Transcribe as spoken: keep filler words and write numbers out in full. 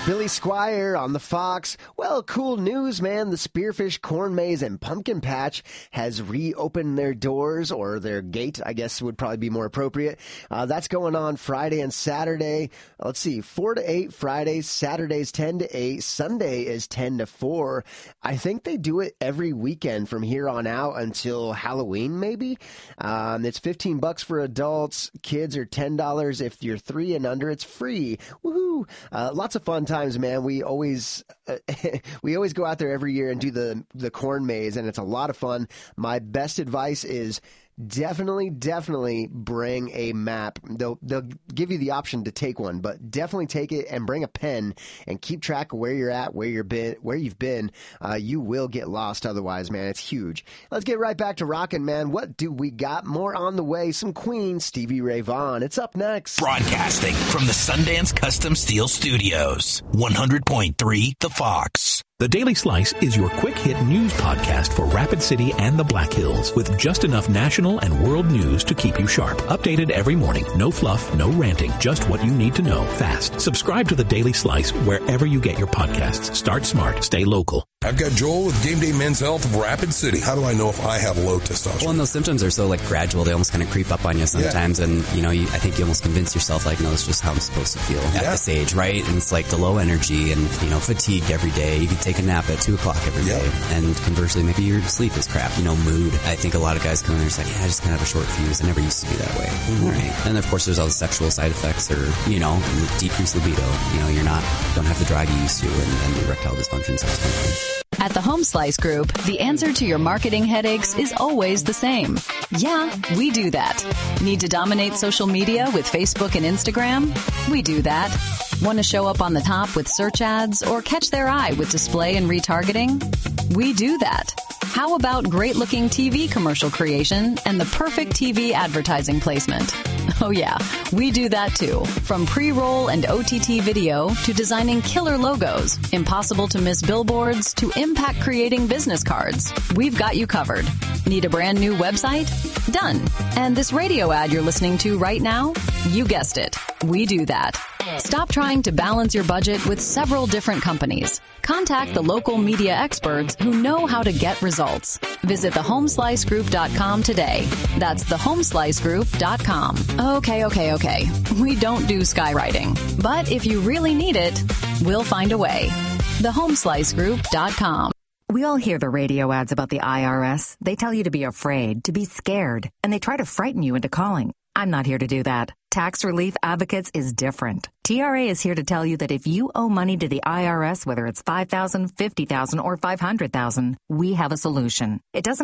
Billy Squire on the Fox. Well, cool news, man. The Spearfish Corn Maze and Pumpkin Patch has reopened their doors, or their gate, I guess would probably be more appropriate. Uh, that's going on Friday and Saturday. Let's see, four to eight Fridays, Saturdays ten to eight, Sunday is ten to four. I think they do it every weekend from here on out until Halloween, maybe. Um, it's fifteen bucks for adults. Kids are ten dollars. If you're three and under, it's free. Woohoo! Uh, lots of fun times, man. We always uh, we always go out there every year and do the the corn maze, and it's a lot of fun. My best advice is definitely, definitely bring a map. They'll they'll give you the option to take one, but definitely take it and bring a pen and keep track of where you're at, where you're been, where you've been. Uh, you will get lost otherwise, man. It's huge. Let's get right back to rocking, man. What do we got? More on the way. Some Queen, Stevie Ray Vaughan. It's up next. Broadcasting from the Sundance Custom Steel Studios, one hundred point three The Fox. The Daily Slice is your quick-hit news podcast for Rapid City and the Black Hills, with just enough national and world news to keep you sharp. Updated every morning. No fluff, no ranting, just what you need to know fast. Subscribe to The Daily Slice wherever you get your podcasts. Start smart. Stay local. I've got Joel with Game Day Men's Health of Rapid City. How do I know if I have low testosterone? Well, and those symptoms are so, like, gradual. They almost kind of creep up on you sometimes. Yeah. And, you know, you, I think you almost convince yourself, like, no, it's just how I'm supposed to feel yeah. at this age, right? And it's like the low energy and, you know, fatigued every day. You could take a nap at two o'clock every day. Yeah. And conversely, maybe your sleep is crap. You know, mood. I think a lot of guys come in there and it's like, yeah, I just kind of have a short fuse. I never used to be that way. Mm-hmm. All right. And, of course, there's all the sexual side effects or, you know, decreased libido. You know, you're not, don't have the drive you used to and, and the erectile dysfunction subsequently. At the Home Slice Group, the answer to your marketing headaches is always the same. Yeah, we do that. Need to dominate social media with Facebook and Instagram? We do that. Want to show up on the top with search ads or catch their eye with display and retargeting? We do that. How about great-looking T V commercial creation and the perfect T V advertising placement? Oh yeah, we do that too. From pre-roll and O T T video to designing killer logos, impossible to miss billboards to impact creating business cards, we've got you covered. Need a brand new website? Done. And this radio ad you're listening to right now? You guessed it. We do that. Stop trying to balance your budget with several different companies. Contact the local media experts who know how to get results. Visit the home slice group dot com today. That's the home slice group dot com. Okay, okay, okay. We don't do skywriting. But if you really need it, we'll find a way. the home slice group dot com. We all hear the radio ads about the I R S. They tell you to be afraid, to be scared, and they try to frighten you into calling. I'm not here to do that. Tax Relief Advocates is different. T R A is here to tell you that if you owe money to the I R S, whether it's five thousand dollars, fifty thousand dollars, or five hundred thousand dollars, we have a solution. It doesn't